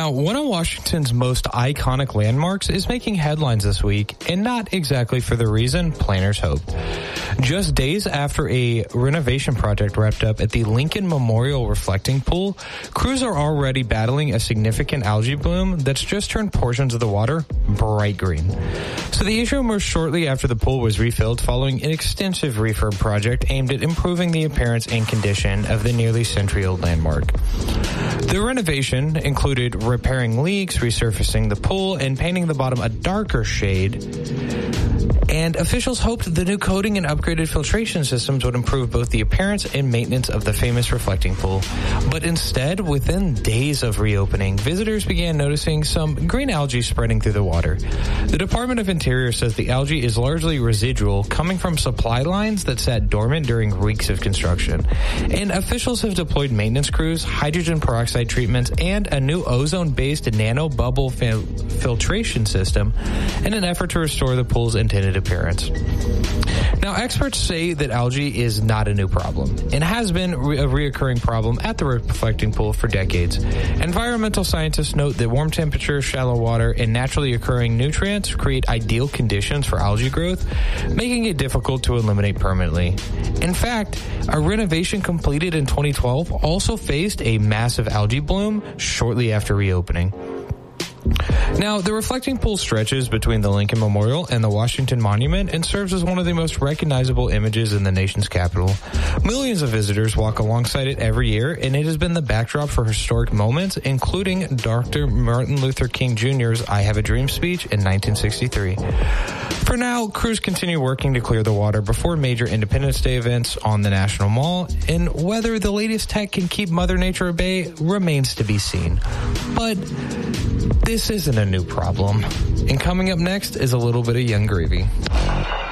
Now, one of Washington's most iconic landmarks is making headlines this week, and not exactly for the reason planners hoped. Just days after a renovation project wrapped up at the Lincoln Memorial Reflecting Pool, crews are already battling a significant algae bloom that's just turned portions of the water bright green. So the issue emerged shortly after the pool was refilled following an extensive refurb project aimed at improving the appearance and condition of the nearly century-old landmark. The renovation included repairing leaks, resurfacing the pool, and painting the bottom a darker shade. And officials hoped the new coating and upgraded filtration systems would improve both the appearance and maintenance of the famous reflecting pool. But instead, within days of reopening, visitors began noticing some green algae spreading through the water. The Department of Interior says the algae is largely residual, coming from supply lines that sat dormant during weeks of construction. And officials have deployed maintenance crews, hydrogen peroxide treatments, and a new ozone-based nano bubble filtration system in an effort to restore the pool's intended appearance. Now, experts say that algae is not a new problem and has been a reoccurring problem at the reflecting pool for decades. Environmental scientists note that warm temperatures, shallow water, and naturally occurring nutrients create ideal conditions for algae growth, making it difficult to eliminate permanently. In fact, a renovation completed in 2012 also faced a massive algae bloom shortly after reopening. Now, the reflecting pool stretches between the Lincoln Memorial and the Washington Monument and serves as one of the most recognizable images in the nation's capital. Millions of visitors walk alongside it every year, and it has been the backdrop for historic moments, including Dr. Martin Luther King Jr.'s I Have a Dream speech in 1963. For now, crews continue working to clear the water before major Independence Day events on the National Mall, and whether the latest tech can keep Mother Nature at bay remains to be seen. But this isn't a new problem. And coming up next is a little bit of Young Gravy.